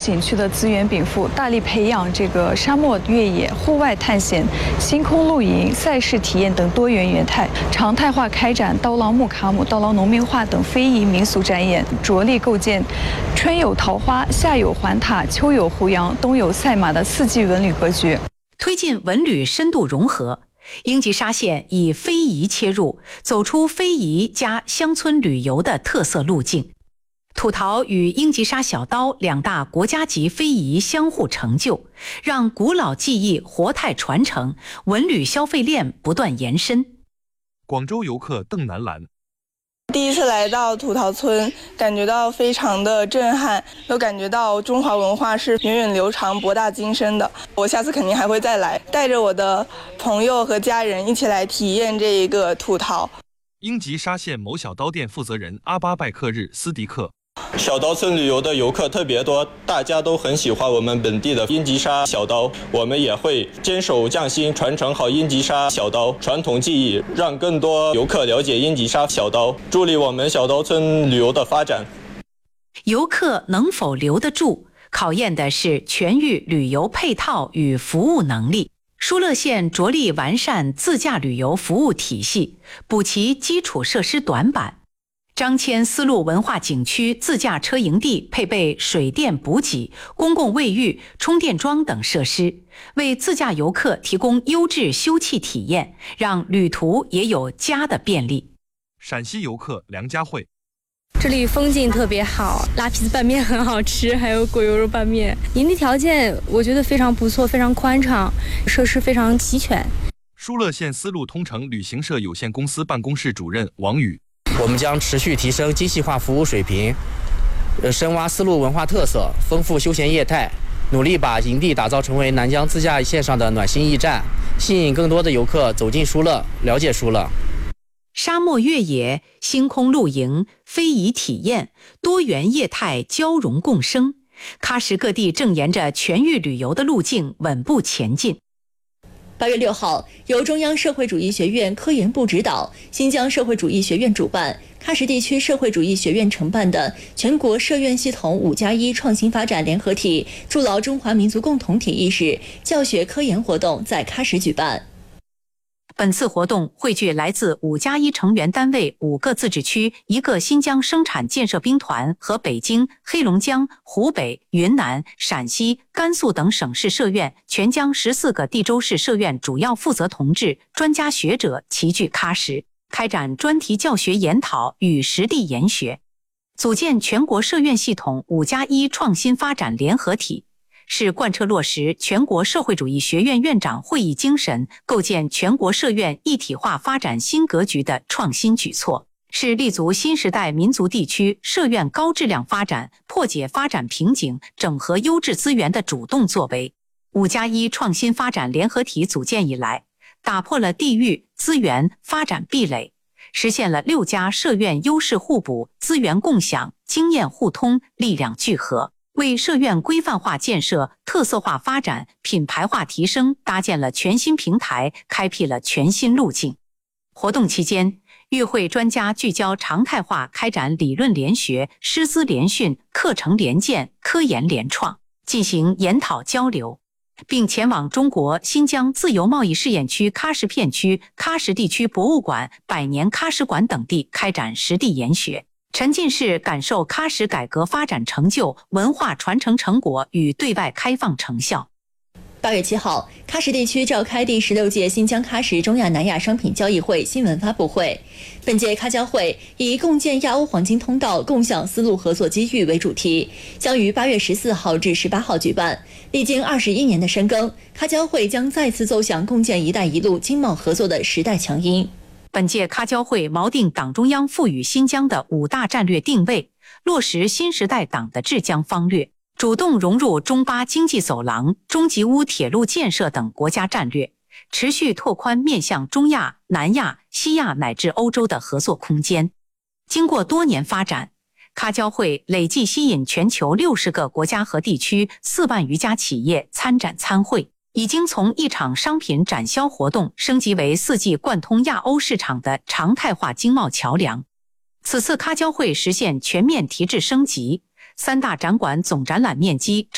景区的资源禀赋，大力培养这个沙漠越野、户外探险、星空露营、赛事体验等多元元态，常态化开展刀郎木卡姆、刀郎农民画等非遗民俗展演，着力构建春有桃花、夏有环塔、秋有胡杨、冬有赛马的四季文旅格局， 推进文旅深度融合。英吉沙县以非遗切入，走出非遗加乡村旅游的特色路径。土陶与英吉沙小刀两大国家级非遗相互成就，让古老技艺活态传承，文旅消费链不断延伸。 广州游客邓南兰。 第一次来到土陶村，感觉到非常的震撼，又感觉到中华文化是源远流长、博大精深的。我下次肯定还会再来，带着我的朋友和家人一起来体验这一个土陶。 英吉沙县某小刀店负责人阿巴拜克日斯迪克。 小刀村旅游的游客特别多，大家都很喜欢我们本地的英吉沙小刀，我们也会坚守匠心，传承好英吉沙小刀传统技艺，让更多游客了解英吉沙小刀，助力我们小刀村旅游的发展。 游客能否留得住，考验的是全域旅游配套与服务能力。疏勒县着力完善自驾旅游服务体系，补齐基础设施短板。张骞丝路文化景区自驾车营地配备水电补给、公共卫浴、充电桩等设施，为自驾游客提供优质休憩体验，让旅途也有家的便利。 陕西游客梁佳慧。 这里风景特别好，拉皮子拌面很好吃，还有果油肉拌面。营地条件我觉得非常不错，非常宽敞，设施非常齐全。 疏勒县丝路通城旅行社有限公司办公室主任王宇。 我们将持续提升精细化服务水平，深挖丝路文化特色，丰富休闲业态，努力把营地打造成为南疆自驾线上的暖心驿站，吸引更多的游客走进疏勒，了解疏勒。 沙漠越野、星空露营、非遗体验，多元业态交融共生，喀什各地正沿着全域旅游的路径稳步前进。 8月6号，由中央社会主义学院科研部指导，新疆社会主义学院主办，喀什地区社会主义学院承办的全国社院系统5+1创新发展联合体筑牢中华民族共同体意识教学科研活动在喀什举办。 本次活动汇聚来自5+1成员单位5个自治区、1个新疆生产建设兵团和北京、黑龙江、湖北、云南、陕西、甘肃等省市社院、全疆14个地州市社院主要负责同志、专家学者齐聚喀什，开展专题教学研讨与实地研学，组建全国社院系统5+1创新发展联合体，是贯彻落实全国社会主义学院院长会议精神，构建全国社院一体化发展新格局的创新举措，是立足新时代民族地区社院高质量发展、破解发展瓶颈、整合优质资源的主动作为。5+1创新发展联合体组建以来，打破了地域、资源、发展壁垒，实现了6家社院优势互补、资源共享、经验互通、力量聚合，为社院规范化建设、特色化发展、品牌化提升搭建了全新平台，开辟了全新路径。活动期间，与会专家聚焦常态化开展理论联学、师资联训、课程联建、科研联创，进行研讨交流，并前往中国新疆自由贸易试验区喀什片区、喀什地区博物馆、百年喀什馆等地开展实地研学，沉浸式感受喀什改革发展成就、文化传承成果与对外开放成效。 8月7号，喀什地区召开第16届新疆喀什中亚南亚商品交易会新闻发布会。本届喀交会以共建亚欧黄金通道、共享丝路合作机遇为主题，将于8月14号至18号举办。历经21年的深耕，喀交会将再次奏响共建“一带一路”经贸合作的时代强音。 本届喀交会锚定党中央赋予新疆的5大战略定位，落实新时代党的治疆方略，主动融入中巴经济走廊、中吉乌铁路建设等国家战略，持续拓宽面向中亚、南亚、西亚乃至欧洲的合作空间。经过多年发展，喀交会累计吸引全球60个国家和地区4万余家企业参展参会，已经从一场商品展销活动升级为4季贯通亚欧市场的常态化经贸桥梁。此次喀交会实现全面提质升级，3大展馆总展览面积